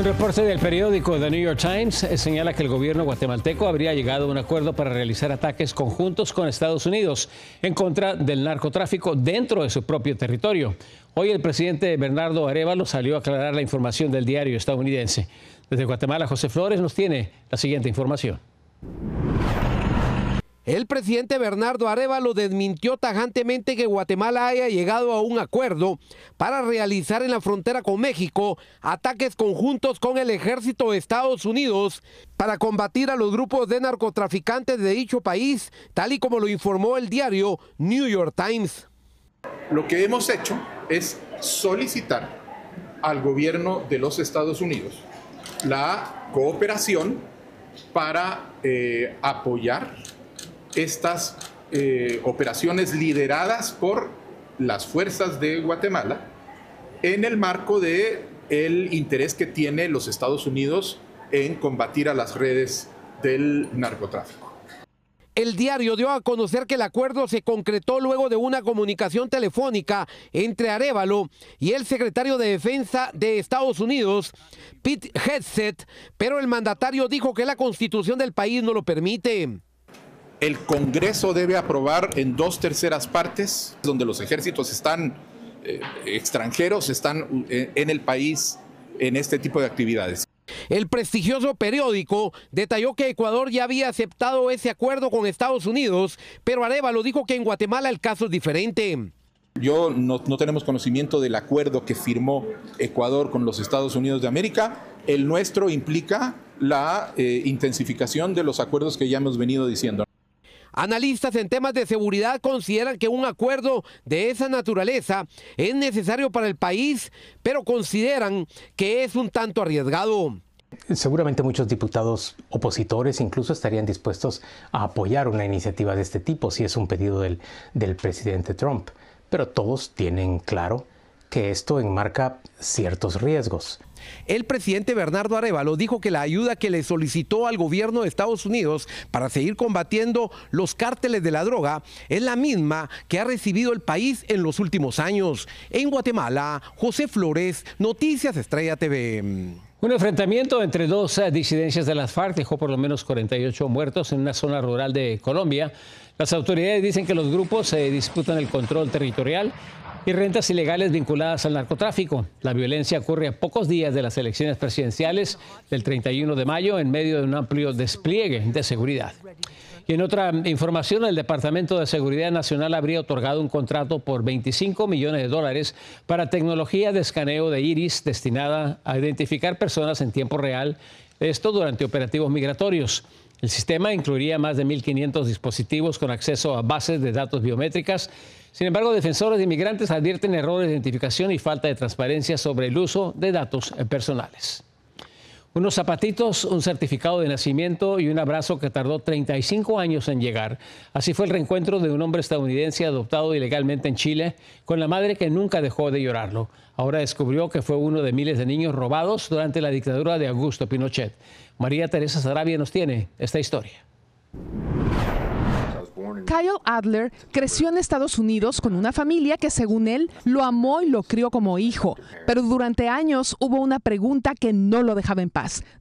Un reporte del periódico The New York Times señala que el gobierno guatemalteco habría llegado a un acuerdo para realizar ataques conjuntos con Estados Unidos en contra del narcotráfico dentro de su propio territorio. Hoy el presidente Bernardo Arévalo salió a aclarar la información del diario estadounidense. Desde Guatemala, José Flores nos tiene la siguiente información. El presidente Bernardo Arévalo desmintió tajantemente que Guatemala haya llegado a un acuerdo para realizar en la frontera con México ataques conjuntos con el ejército de Estados Unidos para combatir a los grupos de narcotraficantes de dicho país, tal y como lo informó el diario New York Times. Lo que hemos hecho es solicitar al gobierno de los Estados Unidos la cooperación para apoyar estas operaciones lideradas por las fuerzas de Guatemala en el marco del interés que tiene los Estados Unidos en combatir a las redes del narcotráfico. El diario dio a conocer que el acuerdo se concretó luego de una comunicación telefónica entre Arévalo y el secretario de Defensa de Estados Unidos, Pete Hegseth, pero el mandatario dijo que la Constitución del país no lo permite. El Congreso debe aprobar en 2/3 partes, donde los ejércitos extranjeros están en el país en este tipo de actividades. El prestigioso periódico detalló que Ecuador ya había aceptado ese acuerdo con Estados Unidos, pero Arévalo dijo que en Guatemala el caso es diferente. No tenemos conocimiento del acuerdo que firmó Ecuador con los Estados Unidos de América. El nuestro implica la intensificación de los acuerdos que ya hemos venido diciendo. Analistas en temas de seguridad consideran que un acuerdo de esa naturaleza es necesario para el país, pero consideran que es un tanto arriesgado. Seguramente muchos diputados opositores incluso estarían dispuestos a apoyar una iniciativa de este tipo si es un pedido del presidente Trump, pero todos tienen claro que esto enmarca ciertos riesgos. El presidente Bernardo Arévalo dijo que la ayuda que le solicitó al gobierno de Estados Unidos para seguir combatiendo los cárteles de la droga es la misma que ha recibido el país en los últimos años. En Guatemala, José Flores, Noticias Estrella TV. Un enfrentamiento entre dos disidencias de las FARC dejó por lo menos 48 muertos en una zona rural de Colombia. Las autoridades dicen que los grupos se disputan el control territorial y rentas ilegales vinculadas al narcotráfico. La violencia ocurre a pocos días de las elecciones presidenciales del 31 de mayo en medio de un amplio despliegue de seguridad. Y en otra información, el Departamento de Seguridad Nacional habría otorgado un contrato por $25 millones para tecnología de escaneo de iris destinada a identificar personas en tiempo real, esto durante operativos migratorios. El sistema incluiría más de 1.500 dispositivos con acceso a bases de datos biométricas. Sin embargo, defensores de inmigrantes advierten errores de identificación y falta de transparencia sobre el uso de datos personales. Unos zapatitos, un certificado de nacimiento y un abrazo que tardó 35 años en llegar. Así fue el reencuentro de un hombre estadounidense adoptado ilegalmente en Chile con la madre que nunca dejó de llorarlo. Ahora descubrió que fue uno de miles de niños robados durante la dictadura de Augusto Pinochet. María Teresa Sarabia nos tiene esta historia. Kyle Adler creció en Estados Unidos con una familia que, según él, lo amó y lo crió como hijo. Pero durante años hubo una pregunta que no lo dejaba en paz.